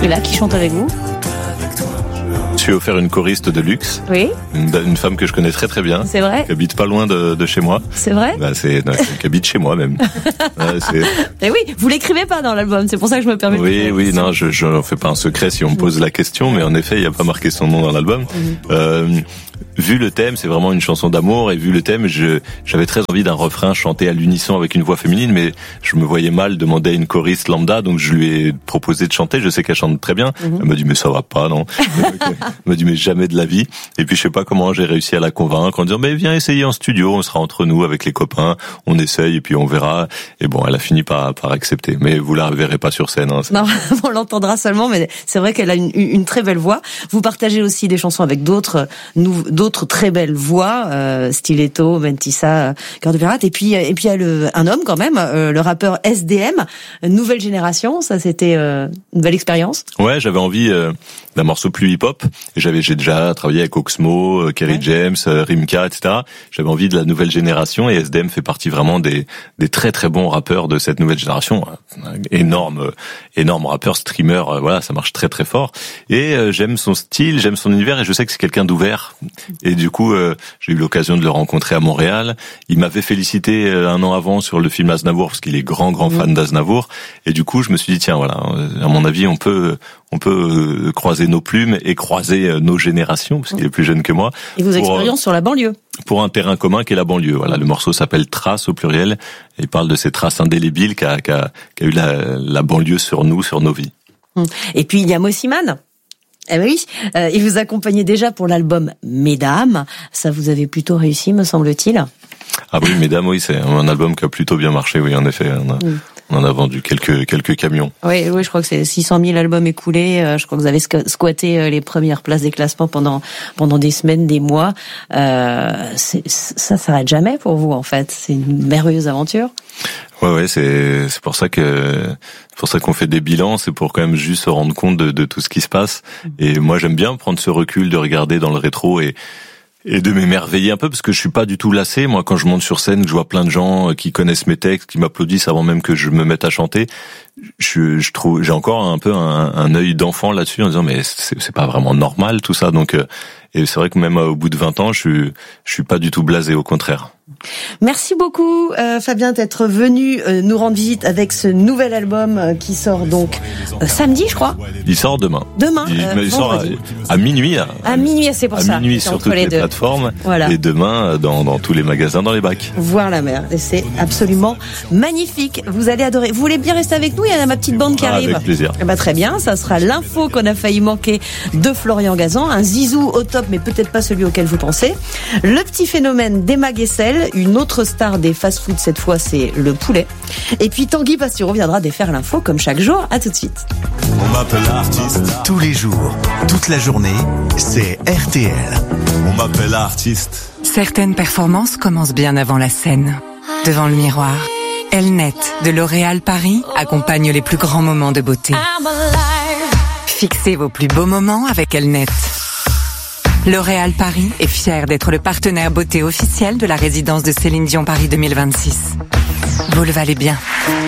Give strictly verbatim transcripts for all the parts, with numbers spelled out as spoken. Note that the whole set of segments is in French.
qui est là, qui chante avec vous. Je suis offert une choriste de luxe. Oui. Une, une femme que je connais très très bien. C'est vrai. Qui habite pas loin de, de chez moi. C'est vrai. Bah, c'est, non, qui habite chez moi même. Ouais, c'est... Et oui, vous l'écrivez pas dans l'album, c'est pour ça que je me permets. Oui, de oui, non, je, je n'en fais pas un secret si on me pose la question, mais en effet, il n'y a pas marqué son nom dans l'album. Mm-hmm. Euh, vu le thème, c'est vraiment une chanson d'amour, et vu le thème, je, j'avais très envie d'un refrain chanté à l'unisson avec une voix féminine, mais je me voyais mal demander à une choriste lambda, donc je lui ai proposé de chanter. Je sais qu'elle chante très bien. Mm-hmm. Elle m'a dit mais ça va pas, non. Elle m'a dit mais jamais de la vie. Et puis je sais pas comment j'ai réussi à la convaincre en disant mais viens essayer en studio, on sera entre nous avec les copains, on essaye et puis on verra. Et bon, elle a fini par, par accepter, mais vous la verrez pas sur scène. Hein. Non, on l'entendra seulement, mais c'est vrai qu'elle a une, une très belle voix. Vous partagez aussi des chansons avec d'autres, nou, d'autres très belles voix, euh, Stiletto, Mentissa, Cœur de Pirate, et puis et puis il y a le, un homme quand même, euh, le rappeur S D M, nouvelle génération. Ça, c'était euh, une belle expérience. Ouais, j'avais envie euh, d'un morceau plus hip-hop. Et j'avais j'ai déjà travaillé avec Oxmo, Kerry ouais. James, Rimka, et cetera. J'avais envie de la nouvelle génération, et S D M fait partie vraiment des des très très bons rappeurs de cette nouvelle génération. Énorme, énorme rappeur, streamer, voilà, ça marche très très fort. Et euh, j'aime son style, j'aime son univers, et je sais que c'est quelqu'un d'ouvert. Et du coup, euh, j'ai eu l'occasion de le rencontrer à Montréal. Il m'avait félicité euh, un an avant sur le film Aznavour, parce qu'il est grand grand fan d'Aznavour. Et du coup, je me suis dit tiens, voilà, à mon avis, on peut on peut croiser nos plumes et croiser nos générations, parce qu'il est plus jeune que moi. Et vos expériences sur la banlieue. Pour un terrain commun qui est la banlieue. Voilà, le morceau s'appelle Traces au pluriel, et il parle de ces traces indélébiles qu'a, qu'a, qu'a eu la, la banlieue sur nous, sur nos vies. Et puis il y a Mossiman. Eh oui, euh, il vous accompagnait déjà pour l'album Mesdames. Ça, vous avez plutôt réussi, me semble-t-il. Ah oui, Mesdames, oui, c'est un album qui a plutôt bien marché, oui, en effet. On a, mm. on en a vendu quelques quelques camions. Oui, oui, je crois que c'est six cent mille albums écoulés. Je crois que vous avez squatté les premières places des classements pendant pendant des semaines, des mois. Euh, c'est, ça s'arrête jamais pour vous, en fait. C'est une merveilleuse aventure. Ouais, ouais, c'est c'est pour ça que c'est pour ça qu'on fait des bilans, c'est pour quand même juste se rendre compte de, de tout ce qui se passe. Et moi, j'aime bien prendre ce recul, de regarder dans le rétro et et de m'émerveiller un peu, parce que je suis pas du tout lassé. Moi, quand je monte sur scène, que je vois plein de gens qui connaissent mes textes, qui m'applaudissent avant même que je me mette à chanter, je, je trouve, j'ai encore un peu un, un œil d'enfant là-dessus, en disant mais c'est, c'est pas vraiment normal tout ça. Donc, et c'est vrai que même au bout de vingt ans, je suis, je suis pas du tout blasé, au contraire. Merci beaucoup euh, Fabien d'être venu euh, nous rendre visite avec ce nouvel album euh, qui sort donc euh, samedi, je crois. Il sort demain. Demain. Il, euh, il sort à, à minuit. À, à minuit, c'est pour à ça. À minuit sur toutes les, les plateformes. Voilà. Et demain dans, dans tous les magasins, dans les bacs. Voir la mer. Et c'est absolument magnifique. Vous allez adorer. Vous voulez bien rester avec nous? Il y a ma petite bande qui ah, arrive. Avec plaisir. Eh ben, très bien. Ça sera l'info qu'on a failli manquer de Florian Gazan. Un zizou au top, mais peut-être pas celui auquel vous pensez. Le petit phénomène d'Emma Guessel, une autre star des fast-food, cette fois c'est le poulet. Et puis Tanguy Pastureau viendra défaire l'info comme chaque jour. À tout de suite. On m'appelle artiste. Tous les jours, toute la journée, c'est R T L. On m'appelle artiste. Certaines performances commencent bien avant la scène. Devant le miroir, Elnet de L'Oréal Paris accompagne les plus grands moments de beauté. Fixez vos plus beaux moments avec Elnet. L'Oréal Paris est fier d'être le partenaire beauté officiel de la résidence de Céline Dion Paris deux mille vingt-six. Vous le valez bien.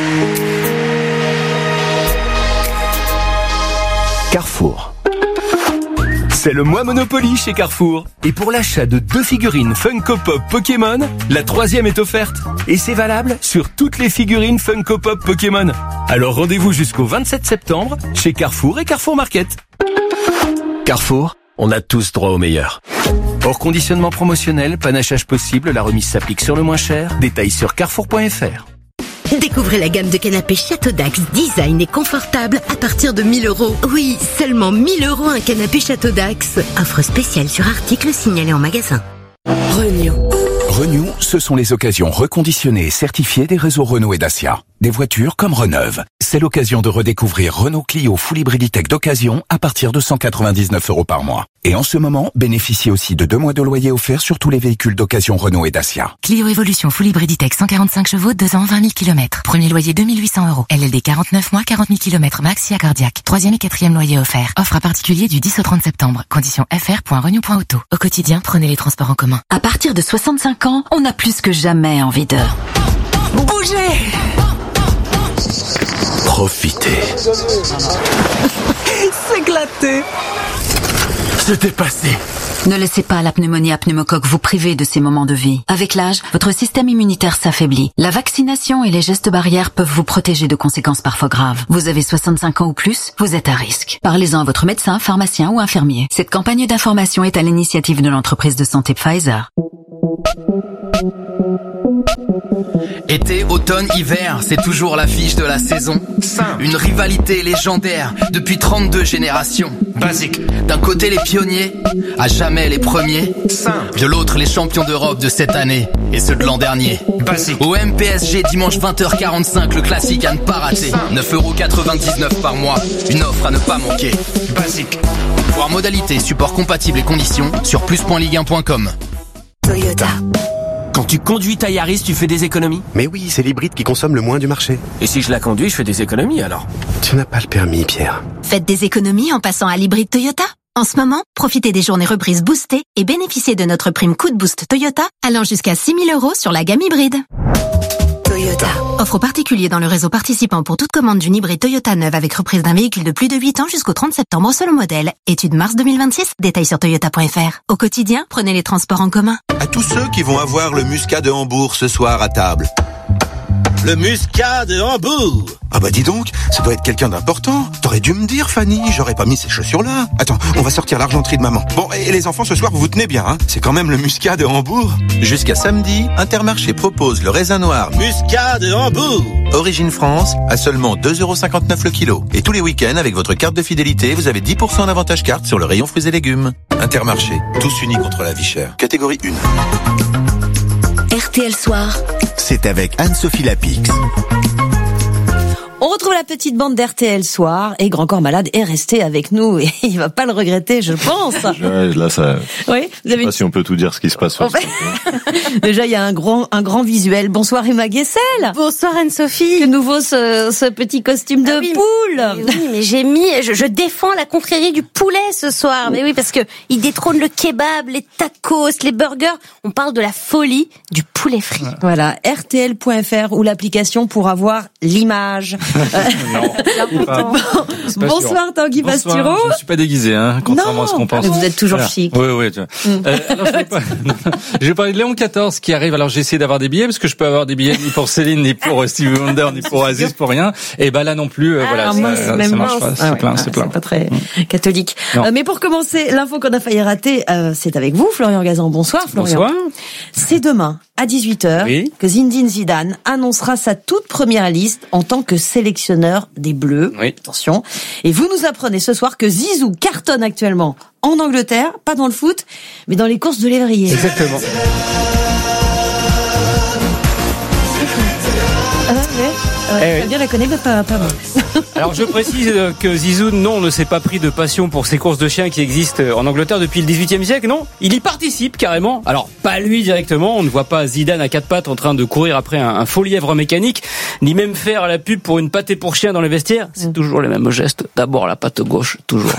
Carrefour. C'est le mois Monopoly chez Carrefour. Et pour l'achat de deux figurines Funko Pop Pokémon, la troisième est offerte. Et c'est valable sur toutes les figurines Funko Pop Pokémon. Alors rendez-vous jusqu'au vingt-sept septembre chez Carrefour et Carrefour Market. Carrefour, on a tous droit au meilleur. Hors conditionnement promotionnel, panachage possible, la remise s'applique sur le moins cher. Détails sur carrefour point f r. Découvrez la gamme de canapés Château Dax, design et confortable à partir de mille euros. Oui, seulement mille euros un canapé Château Dax. Offre spéciale sur article signalé en magasin. Renew. Renew, ce sont les occasions reconditionnées et certifiées des réseaux Renault et Dacia. Des voitures comme Reneuve. C'est l'occasion de redécouvrir Renault Clio Full Hybriditech d'occasion à partir de cent quatre-vingt-dix-neuf euros par mois. Et en ce moment, bénéficiez aussi de deux mois de loyer offerts sur tous les véhicules d'occasion Renault et Dacia. Clio Evolution Full Hybriditech cent quarante-cinq chevaux, deux ans, vingt mille kilomètres. Premier loyer deux mille huit cents euros. L L D quarante-neuf mois, quarante mille kilomètres maxi accordiaque. Troisième et quatrième loyer offert. Offre à particulier du dix au trente septembre. Conditions f r point renew point auto. Au quotidien, prenez les transports en commun. À partir de soixante-cinq ans, on a plus que jamais envie de bouger. Profitez. C'est éclaté. C'est dépassé. Ne laissez pas la pneumonie à pneumocoque vous priver de ces moments de vie. Avec l'âge, votre système immunitaire s'affaiblit. La vaccination et les gestes barrières peuvent vous protéger de conséquences parfois graves. Vous avez soixante-cinq ans ou plus, vous êtes à risque. Parlez-en à votre médecin, pharmacien ou infirmier. Cette campagne d'information est à l'initiative de l'entreprise de santé Pfizer. Été, automne, hiver, c'est toujours l'affiche de la saison. Une rivalité légendaire depuis trente-deux générations. Basique. D'un côté les pionniers, à jamais les premiers. De l'autre les champions d'Europe de cette année et ceux de l'an dernier. Basique. Au M P S G dimanche vingt heures quarante-cinq, le classique à ne pas rater. neuf euros quatre-vingt-dix-neuf par mois, une offre à ne pas manquer. Basique. Voir modalité, support compatible et conditions sur plus point ligue un point com. Toyota. Quand tu conduis ta Yaris, tu fais des économies? Mais oui, c'est l'hybride qui consomme le moins du marché. Et si je la conduis, je fais des économies alors? Tu n'as pas le permis, Pierre. Faites des économies en passant à l'hybride Toyota. En ce moment, profitez des journées reprises boostées et bénéficiez de notre prime coup de boost Toyota allant jusqu'à six mille euros sur la gamme hybride. Toyota. Offre aux particuliers dans le réseau participant pour toute commande d'une hybride Toyota neuve avec reprise d'un véhicule de plus de huit ans jusqu'au trente septembre selon modèle. Étude mars deux mille vingt-six, détails sur toyota point f r. Au quotidien, prenez les transports en commun. À tous ceux qui vont avoir le muscat de Hambourg ce soir à table. Le muscat de Hambourg. Ah bah dis donc, ça doit être quelqu'un d'important. T'aurais dû me dire, Fanny, j'aurais pas mis ces chaussures-là. Attends, on va sortir l'argenterie de maman. Bon, et les enfants, ce soir, vous vous tenez bien, hein? C'est quand même le muscat de Hambourg. Jusqu'à samedi, Intermarché propose le raisin noir muscat de Hambourg. Origine France, à seulement deux euros cinquante-neuf le kilo. Et tous les week-ends, avec votre carte de fidélité, vous avez dix pour cent d'avantage carte sur le rayon fruits et légumes. Intermarché, tous unis contre la vie chère. Catégorie un. R T L Soir. C'est avec Anne-Sophie Lapix. On retrouve la petite bande d'R T L Soir et Grand Corps Malade est resté avec nous et il va pas le regretter, je pense. Ouais, là, ça. Oui, vous avez. Je sais pas si on peut tout dire ce qui se passe. Sur fait... Déjà, il y a un grand, un grand visuel. Bonsoir Emma Guessel. Bonsoir Anne-Sophie. Que nouveau ce, ce petit costume de ah oui, poule. Mais oui, mais j'ai mis, je, je défends la confrérie du poulet ce soir. Mais oui, parce que il détrône le kebab, les tacos, les burgers. On parle de la folie du poulet frit. Voilà, R T L point F R ou l'application pour avoir l'image. non, pas, bon, bonsoir Tanguy Pastureau. Je ne suis pas déguisé, hein, contrairement non, à ce qu'on pense. Mais vous êtes toujours voilà. chic. Oui, oui. Tu vois. Mm. Euh, alors, je vais, pas... je vais parler de Léon quatorze qui arrive. Alors j'ai essayé d'avoir des billets parce que je peux avoir des billets ni pour Céline, ni pour Stevie Wonder, ni pour Aziz, pour rien. Et ben là non plus. Euh, ah, voilà, mince, ça, même ça marche pas. Ah, c'est ouais, plein, ah, c'est plein. C'est pas très mm. catholique. Euh, mais pour commencer, l'info qu'on a failli rater, euh, c'est avec vous, Florian Gazan. Bonsoir, Florian. Bonsoir. C'est demain à dix-huit heures oui. que Zinedine Zidane annoncera sa toute première liste en tant que sélectionneur des Bleus. Oui. Attention. Et vous nous apprenez ce soir que Zizou cartonne actuellement en Angleterre, pas dans le foot, mais dans les courses de lévrier. Exactement. Ah ouais, ouais. Eh oui. Bien la connaît, mais pas, pas moi. Alors je précise que Zizou, non, ne s'est pas pris de passion pour ces courses de chiens qui existent en Angleterre depuis le dix-huitième siècle, non. Il y participe carrément. Alors pas lui directement, on ne voit pas Zidane à quatre pattes en train de courir après un, un faux lièvre mécanique, ni même faire la pub pour une pâtée pour chien dans les vestiaires. C'est toujours les mêmes gestes. D'abord la patte gauche, toujours.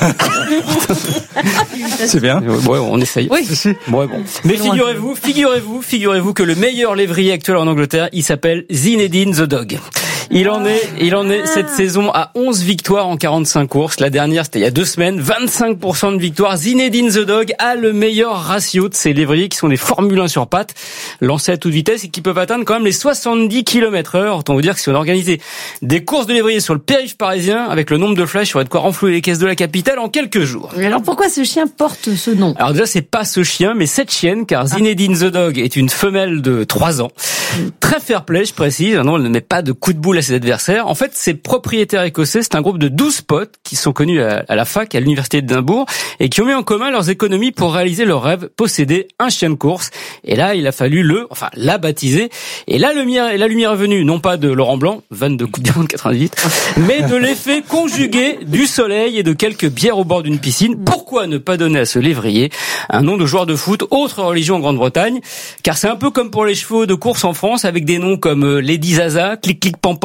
C'est bien. Ouais, on essaye. Oui. Ouais, bon. Mais figurez-vous, figurez-vous, figurez-vous que le meilleur lévrier actuel en Angleterre, il s'appelle Zinedine the Dog. Il en est, il en est cette saison à onze victoires en quarante-cinq courses. La dernière, c'était il y a deux semaines, vingt-cinq pour cent de victoires. Zinedine the Dog a le meilleur ratio de ces lévriers qui sont des Formule un sur pattes, lancés à toute vitesse et qui peuvent atteindre quand même les soixante-dix kilomètres heure. Autant vous dire que si on organisait des courses de lévriers sur le périph' parisien, avec le nombre de flashs, il y aurait de quoi renflouer les caisses de la capitale en quelques jours. Mais alors pourquoi ce chien porte ce nom? Alors déjà, c'est pas ce chien, mais cette chienne, car Zinedine the Dog est une femelle de trois ans. Très fair play, je précise. Non, elle ne met pas de coup de boule à ses adversaires. En fait, ses propriétaires écossais, c'est un groupe de douze potes qui sont connus à, à la fac, à l'université d'Édimbourg, et qui ont mis en commun leurs économies pour réaliser leur rêve, posséder un chien de course. Et là, il a fallu le, enfin, la baptiser. Et la lumière, la lumière est venue, non pas de Laurent Blanc, vingt-deux coups de diamant de quatre-vingt-dix, mais de l'effet conjugué du soleil et de quelques bières au bord d'une piscine. Pourquoi ne pas donner à ce lévrier un nom de joueur de foot, autre religion en Grande-Bretagne? Car c'est un peu comme pour les chevaux de course en France, avec des noms comme Lady Zaza, Clic Clic Pampan,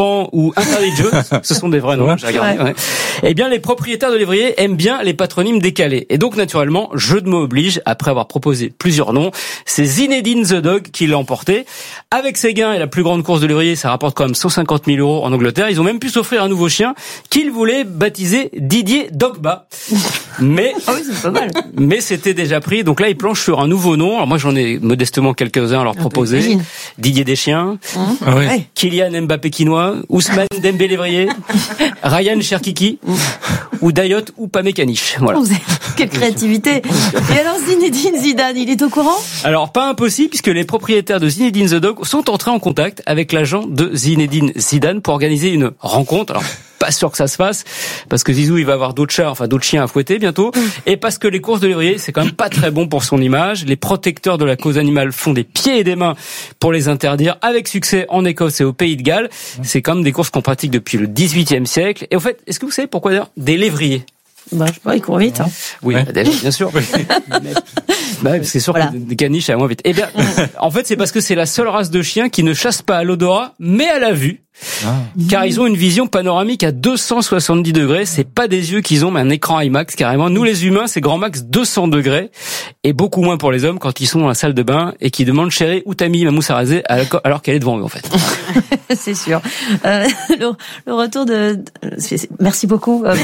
Bertrand ou Intelligence, ce sont des vrais noms, j'ai regardé. Ouais. Eh bien, les propriétaires de lévriers aiment bien les patronymes décalés. Et donc, naturellement, jeu de mots oblige, après avoir proposé plusieurs noms, c'est Zinedine the Dog qui l'a emporté. Avec ses gains et la plus grande course de lévrier, ça rapporte quand même cent cinquante mille euros en Angleterre. Ils ont même pu s'offrir un nouveau chien qu'ils voulaient baptiser Didier Dogba. Mais, ah oui, c'est pas mal. Mais c'était déjà pris. Donc là, ils planchent sur un nouveau nom. Alors moi, j'en ai modestement quelques-uns à leur proposer. Didier Deschamps, mmh. ah oui. Kylian Mbappé Quinois, Ousmane Dembélé lévrier, Ryan Cherkiki, mmh. ou Dayot ou Pamecaniche. Voilà. Oh, quelle créativité. Et alors Zinedine Zidane, il est au courant? Alors pas impossible, puisque les propriétaires de Zinedine the Dog sont entrés en contact avec l'agent de Zinedine Zidane pour organiser une rencontre. Alors pas sûr que ça se fasse, parce que Zizou il va avoir d'autres chats, enfin d'autres chiens à fouetter bientôt, et parce que les courses de lévrier c'est quand même pas très bon pour son image. Les protecteurs de la cause animale font des pieds et des mains pour les interdire, avec succès en Écosse et au Pays de Galles. C'est quand même des courses qu'on pratique depuis le dix-huitième siècle. Et au fait, est-ce que vous savez pourquoi d'ailleurs des lévriers? Bah, je sais pas, ils courent vite, hein. Oui, ouais. Bien sûr. Mais, bah, c'est sûr voilà. que des caniches, ça va moins vite. Eh bien, en fait, c'est parce que c'est la seule race de chiens qui ne chasse pas à l'odorat, mais à la vue. Ah. Car ils ont une vision panoramique à deux cent soixante-dix degrés. C'est pas des yeux qu'ils ont, mais un écran IMAX carrément. Nous, les humains, c'est grand max deux cents degrés. Et beaucoup moins pour les hommes quand ils sont dans la salle de bain et qui demandent chérie, où t'as mis ma mousse à raser alors qu'elle est devant eux, en fait. C'est sûr. Euh, le, le retour de, c'est, c'est, merci beaucoup. Euh,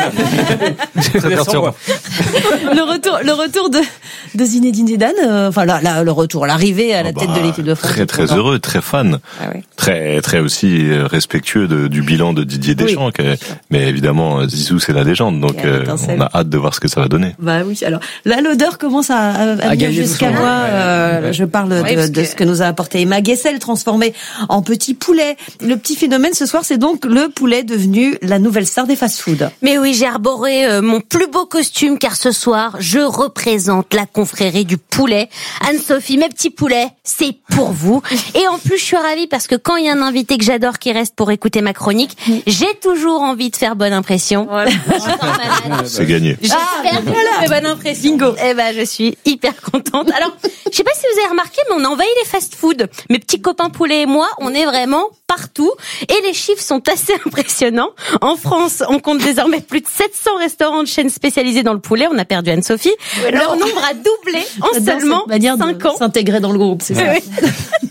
le retour, le retour de, de Zinedine Zidane, euh, enfin, là, là, le retour, l'arrivée à la oh tête bah, de l'équipe de France. Très, très heureux, très fan. Ah oui. Très, très aussi respectueux de, du bilan de Didier Deschamps. Oui, que, mais évidemment, Zizou, c'est la légende. Donc, euh, on a hâte de voir ce que ça va donner. Bah oui. Alors, là, l'odeur commence à, à, à venir jusqu'à moi. Ouais, euh, ouais. Je parle ouais, de, de que... ce que nous a apporté Emma Guessel, transformé en petit poulet. Le petit phénomène ce soir, c'est donc le poulet devenu la nouvelle star des fast-food. Mais oui, j'ai arboré euh, mon plus beau costume, car ce soir, je représente la confrérie du poulet. Anne-Sophie, mes petits poulets, c'est pour vous. Et en plus, je suis ravie parce que quand il y a un invité que j'adore qui reste pour écouter ma chronique, j'ai toujours envie de faire bonne impression. Voilà. C'est gagné. J'espère ah, que voilà. je fais bonne impression. Bingo. Eh ben, je suis hyper contente. Alors, je sais pas si vous avez remarqué, mais on a envahi les fast-food. Mes petits copains poulets et moi, on est vraiment partout. Et les chiffres sont assez impressionnants. En France, on compte désormais plus de sept cents restaurants de chaînes spécialisées dans le poulet. On a perdu Anne-Sophie. Ouais, Leur nombre a doublé en seulement cinq ans. S'intégrer dans le groupe, c'est ça. Oui.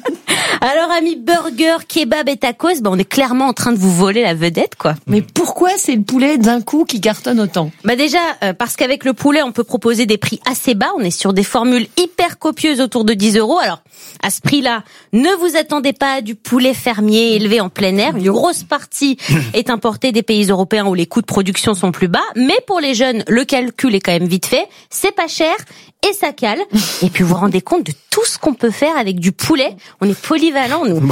Alors, amis burger, kebab et tacos, bah, on est clairement en train de vous voler la vedette, quoi. Mais pourquoi c'est le poulet d'un coup qui cartonne autant? Bah déjà, euh, parce qu'avec le poulet, on peut proposer des prix assez bas. On est sur des formules hyper copieuses autour de dix euros. Alors, à ce prix-là, ne vous attendez pas à du poulet fermier élevé en plein air. Une grosse partie est importée des pays européens où les coûts de production sont plus bas. Mais pour les jeunes, le calcul est quand même vite fait. C'est pas cher et ça cale. Et puis, vous vous rendez compte de tout ce qu'on peut faire avec du poulet. On est polyvalent, nous.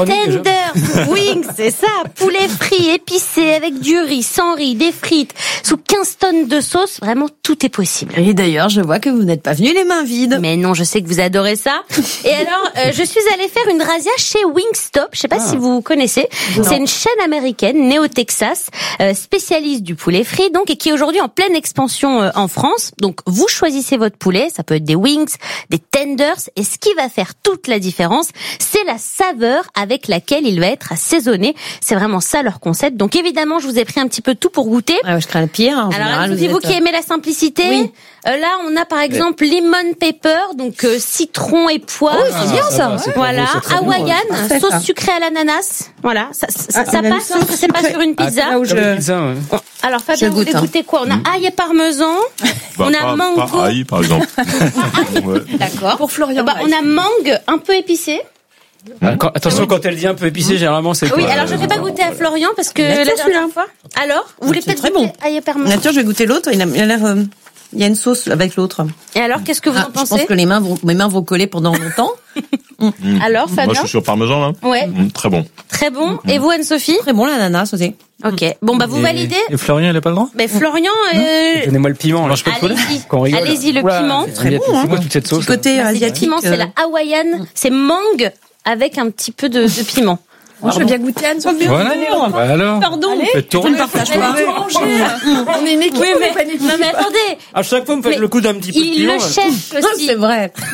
Tenders, wings, c'est ça. Poulet frit, épicé, avec du riz, sans riz, des frites, sous quinze tonnes de sauce. Vraiment, tout est possible. Et d'ailleurs, je vois que vous n'êtes pas venus les mains vides. Mais non, je sais que vous adorez ça. Et alors, euh, je suis allée faire une razzia chez Wingstop. Je sais pas ah. si vous connaissez. Non. C'est une chaîne américaine, née au Texas, euh, spécialiste du poulet frit, donc, et qui est aujourd'hui en pleine expansion euh, en France. Donc, vous choisissez votre poulet. Ça peut être des wings, des tenders. Et ce qui va faire toute la différence, c'est la saveur avec laquelle il va être assaisonné. C'est vraiment ça leur concept. Donc évidemment, je vous ai pris un petit peu tout pour goûter. Ah, je crains le pire. En Alors, général, vous, vous qui aimez la simplicité, oui. euh, là, on a par exemple oui. lemon pepper, donc euh, citron et poivre. Oh, c'est bien ça. Ouais. Voilà, Hawaiian, bon, sauce sucrée à l'ananas. Voilà, ça, ça, ah, ça passe. Ça, c'est pas sur une pizza. Ah, je... pizza ouais. Alors Fabien, vous voulez goûter quoi? On a ail et parmesan. Bah, on a pas, mango. Pas ail, par exemple. ouais. D'accord. Pour Florian. Bah, on a mangue un peu épicé. Quand, attention, quand elle dit un peu épicé, généralement c'est quoi? Oui, alors je ne vais pas goûter à Florian parce que la dernière fois. Alors, vous voulez peut-être goûter ail et parmesan? Nature, je vais goûter l'autre. Il a l'air. Euh, il y a une sauce avec l'autre. Et alors, qu'est-ce que vous ah, en pensez? Je pense que les mains vont, mes mains vont coller pendant longtemps. Mmh. Alors, Fabien? Moi, je suis sur parmesan là. Ouais. Mmh, très bon. Très bon. Mmh. Et vous, Anne-Sophie? Très bon l'ananas aussi. Ok. Bon bah vous et, validez. Et Florian, il a pas le droit? Mais Florian, euh... donnez-moi le piment. Alors je peux Allez-y. Allez-y le Oula, piment. C'est très bon. C'est quoi toute cette sauce? Côté bah, asiatique. Piment, c'est la Hawaiian. C'est mangue avec un petit peu de, de piment. Moi, je veux bien goûter Anne. Voilà. Bah alors. Pardon. Faites tourner. On est une équipe. Oui, mais, non mais attendez. À chaque fois, vous me faites le coup d'un petit peu de piment. Il le cherche aussi. C'est vrai.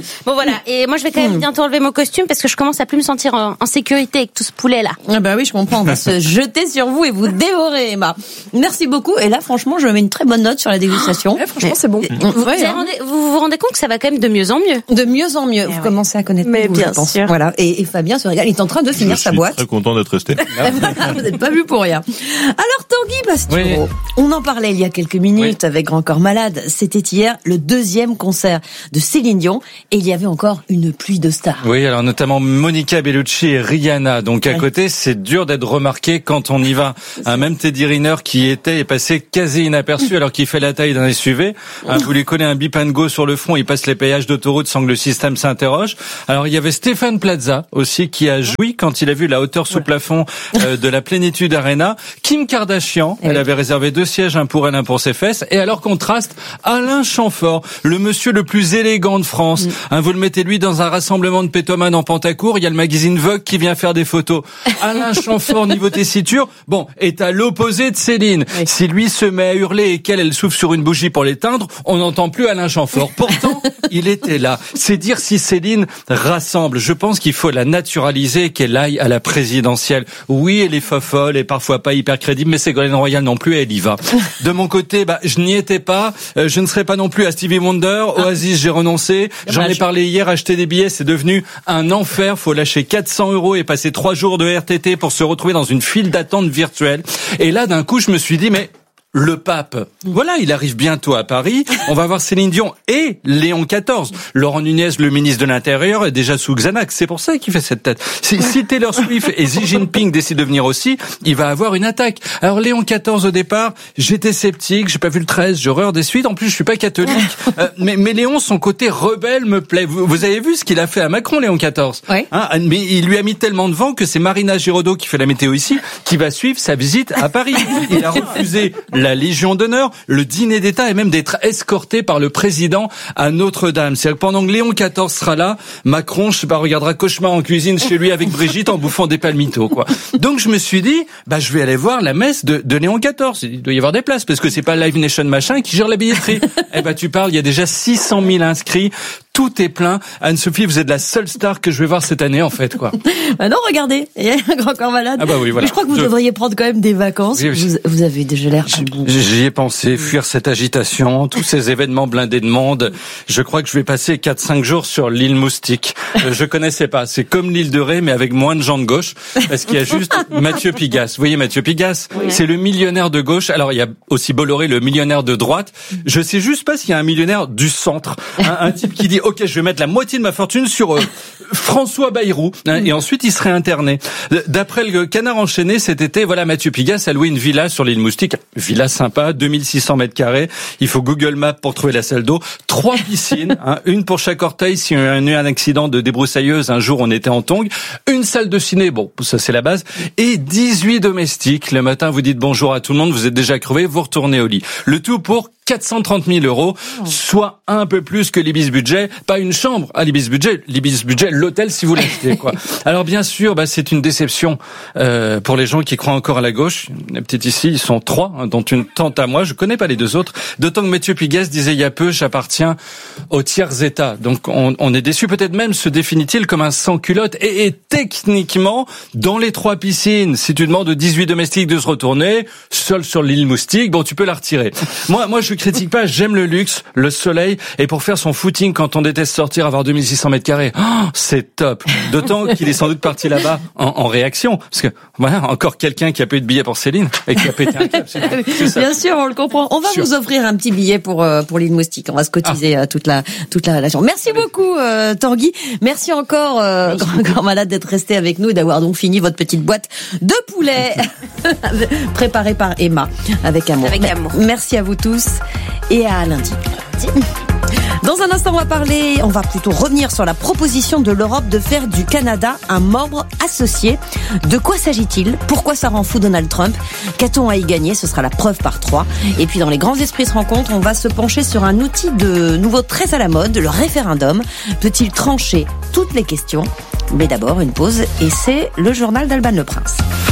Bon voilà, et moi je vais quand même bientôt enlever mon costume parce que je commence à plus me sentir en, en sécurité avec tout ce poulet là. Ah bah oui, je comprends, on va se jeter sur vous et vous dévorer, Emma. Merci beaucoup, et là franchement je mets une très bonne note sur la dégustation. Ouais, franchement c'est bon. Vous, vous, Ouais, hein. rendez, vous vous rendez compte que ça va quand même de mieux en mieux. De mieux en mieux, vous ouais. commencez à connaître Mais vous, bien je pense. sûr. Voilà, et, et Fabien se régale, il est en train de finir Je sa suis boîte. très content d'être resté. Vous n'êtes pas vu pour rien. Alors Tanguy Bastureau, Oui. on en parlait il y a quelques minutes avec Grand Corps Malade. C'était hier le deuxième concert de Céline Dion et il y avait encore une pluie de stars. Oui, alors notamment Monica Bellucci et Rihanna. Donc à Ouais. côté, c'est dur d'être remarqué quand on y va. Un même Teddy Riner qui était est passé quasi inaperçu alors qu'il fait la taille d'un S U V. Un, vous lui collez un bip and go sur le front, il passe les péages d'autoroute sans que le système s'interroge. Alors il y avait Stéphane Plaza aussi qui a joui quand il a vu la hauteur sous plafond euh, de la Plénitude Arena. Kim Kardashian, elle avait réservé deux sièges, un pour elle, un pour ses fesses. Et alors contraste, Alain Chamfort, le monsieur le plus élégant de France. Hein, vous le mettez lui dans un rassemblement de pétomanes en Pantacourt, il y a le magazine Vogue qui vient faire des photos. Alain Chamfort, niveau tessiture, bon, est à l'opposé de Céline. Oui. Si lui se met à hurler et qu'elle, elle souffle sur une bougie pour l'éteindre, on n'entend plus Alain Chamfort. Pourtant, il était là. C'est dire si Céline rassemble. Je pense qu'il faut la naturaliser et qu'elle aille à la présidentielle. Oui, elle est fofolle et parfois pas hyper crédible, mais Ségolène Royal non plus, elle y va. De mon côté, bah, je n'y étais pas. Euh, je ne serai pas non plus à Stevie Wonder. Oasis, j'ai renoncé. J'en ai parlé hier. Acheter des billets, c'est devenu un enfer. Faut lâcher quatre cents euros et passer trois jours de R T T pour se retrouver dans une file d'attente virtuelle. Et là, d'un coup, je me suis dit, mais le pape, voilà, il arrive bientôt à Paris. On va voir Céline Dion et Léon quatorze. Laurent Nunez, le ministre de l'Intérieur, est déjà sous Xanax. C'est pour ça qu'il fait cette tête. Si, si Taylor Swift et Xi Jinping décident de venir aussi, il va avoir une attaque. Alors Léon quatorze, au départ, j'étais sceptique, j'ai pas vu le treize, j'ai horreur des suites. En plus, je suis pas catholique. Euh, mais, mais Léon, son côté rebelle me plaît. Vous, vous avez vu ce qu'il a fait à Macron, Léon quatorze? Oui. Hein, mais il lui a mis tellement de vent que c'est Marina Giraudot, qui fait la météo ici, qui va suivre sa visite à Paris. Il a refusé la Légion d'honneur, le dîner d'État et même d'être escorté par le président à Notre-Dame. C'est-à-dire que pendant que Léon quatorze sera là, Macron, je sais pas, regardera Cauchemar en cuisine chez lui avec Brigitte en bouffant des palmitos, quoi. Donc je me suis dit, bah je vais aller voir la messe de, de Léon quatorze. Il doit y avoir des places parce que c'est pas Live Nation machin qui gère la billetterie. Eh ben tu parles, il y a déjà six cent mille inscrits. Tout est plein. Anne-Sophie, vous êtes la seule star que je vais voir cette année, en fait, quoi. Bah non, regardez, il y a un Grand Corps Malade. Ah bah oui, voilà. Mais je crois que vous je... devriez prendre quand même des vacances. Oui, oui. Vous, vous avez déjà l'air à bout. J'y ai pensé, fuir cette agitation, tous ces événements blindés de monde. Je crois que je vais passer quatre cinq jours sur l'île Moustique. Je connaissais pas. C'est comme l'île de Ré, mais avec moins de gens de gauche. Parce qu'il y a juste Mathieu Pigasse. Vous voyez Mathieu Pigasse? Oui. C'est le millionnaire de gauche. Alors, il y a aussi Bolloré, le millionnaire de droite. Je sais juste pas s'il y a un millionnaire du centre. Un, un type qui dit, OK, je vais mettre la moitié de ma fortune sur euh, François Bayrou, hein, et ensuite il serait interné. D'après le Canard enchaîné, cet été, voilà, Mathieu Pigasse a loué une villa sur l'île Moustique, villa sympa, deux mille six cents mètres carrés. Il faut Google Maps pour trouver la salle d'eau. Trois piscines, hein, une pour chaque orteil si on a eu un accident de débroussailleuse. Un jour, on était en tongs. Une salle de ciné, bon, ça c'est la base, et dix-huit domestiques. Le matin, vous dites bonjour à tout le monde, vous êtes déjà crevé, vous retournez au lit. Le tout pour quatre cent trente mille euros, soit un peu plus que l'Ibis Budget. Pas une chambre à l'Ibis Budget, l'Ibis Budget, l'hôtel si vous l'achetez, quoi. Alors bien sûr, bah, c'est une déception euh, pour les gens qui croient encore à la gauche. Les petites ici, ils sont trois, hein, dont une tante à moi. Je connais pas les deux autres. D'autant que Mathieu Pigasse disait il y a peu, j'appartiens au tiers état. Donc on, on est déçu. Peut-être même se définit-il comme un sans-culotte. Et, et techniquement, dans les trois piscines, si tu demandes aux dix-huit domestiques de se retourner, seul sur l'île Moustique, bon, tu peux la retirer. Moi, moi, je critique pas. J'aime le luxe, le soleil, et pour faire son footing quand on déteste sortir, avoir deux mille six cents mètres carrés, oh, c'est top. D'autant qu'il est sans doute parti là-bas en, en réaction, parce que voilà, encore quelqu'un qui a payé de billets pour Céline et qui a pété un câble. C'est, c'est ça. Bien sûr, on le comprend. On va Sûr. vous offrir un petit billet pour euh, pour l'île Moustique. On va se cotiser ah. toute la toute la relation. Merci beaucoup, euh, Tanguy. Merci encore, euh, Grand Corps Malade, d'être resté avec nous et d'avoir donc fini votre petite boîte de poulet préparée par Emma avec amour. Avec amour. Merci à vous tous et à lundi. Dans un instant, on va parler, on va plutôt revenir sur la proposition de l'Europe de faire du Canada un membre associé. De quoi s'agit-il? Pourquoi ça rend fou Donald Trump? Qu'a-t-on à y gagner? Ce sera la preuve par trois. Et puis dans les grands esprits se rencontrent, on va se pencher sur un outil de nouveau très à la mode, le référendum. Peut-il trancher toutes les questions? Mais d'abord, une pause, et c'est le journal d'Alban Le Prince.